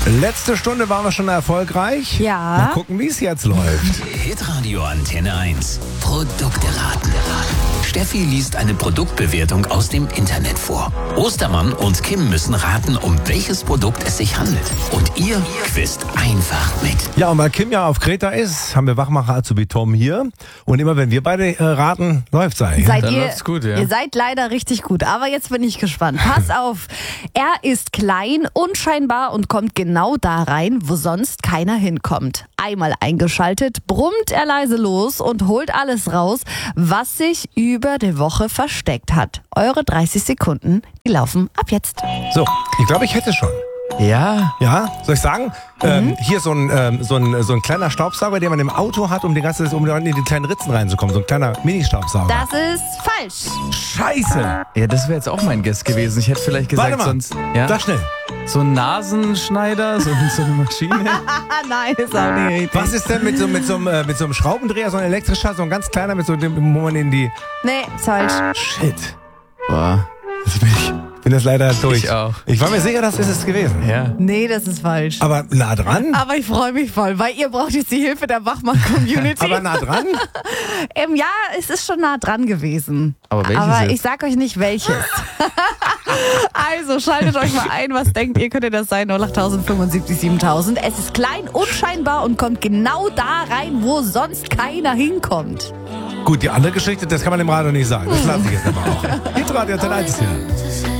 Letzte Stunde waren wir schon erfolgreich. Ja. Mal gucken, wie es jetzt läuft. Hitradio Antenne 1. Produkte raten. Steffi liest eine Produktbewertung aus dem Internet vor. Ostermann und Kim müssen raten, um welches Produkt es sich handelt. Und ihr quizt einfach mit. Ja, und weil Kim ja auf Kreta ist, haben wir Wachmacher Azubi Tom hier. Und immer wenn wir beide raten, läuft's eigentlich. Dann läuft's gut, ja. Ihr seid leider richtig gut, aber jetzt bin ich gespannt. Pass auf, er ist klein, unscheinbar und kommt genau da rein, wo sonst keiner hinkommt. Einmal eingeschaltet, brummt er leise los und holt alles raus, was sich über die Woche versteckt hat. Eure 30 Sekunden, die laufen ab jetzt. So, ich glaube, ich hätte schon. Ja, Ja, soll ich sagen? Hier so ein kleiner Staubsauger, den man im Auto hat, um in die kleinen Ritzen reinzukommen. So ein kleiner Mini-Staubsauger. Das ist falsch. Scheiße! ja, das wäre jetzt auch mein Guess gewesen. Ich hätte vielleicht gesagt, Warte mal, sonst. Ja, sag schnell. so ein Nasenschneider, so eine Maschine. Nein, ist auch nicht richtig. Was ist denn mit so einem Schraubendreher, so ein elektrischer, so ein ganz kleiner, mit so dem, wo man in die... Nee, ist falsch. Shit. Boah, Das bin das leider durch. Ich auch. Ich war mir sicher, das ist es gewesen. ja. Nee, das ist falsch. Aber nah dran? Aber ich freue mich voll, weil ihr braucht jetzt die Hilfe der Wachmann-Community. Aber nah dran? Ja, es ist schon nah dran gewesen. Aber welches Aber jetzt? ich sag euch nicht welches. Also schaltet euch mal ein, was denkt ihr, könnte das sein? 08075 7000. Es ist klein, unscheinbar und kommt genau da rein, wo sonst keiner hinkommt. Gut, die andere Geschichte, das kann man im Radio nicht sagen. Das lasse ich jetzt aber auch. Hitradio Antenne 1 hier.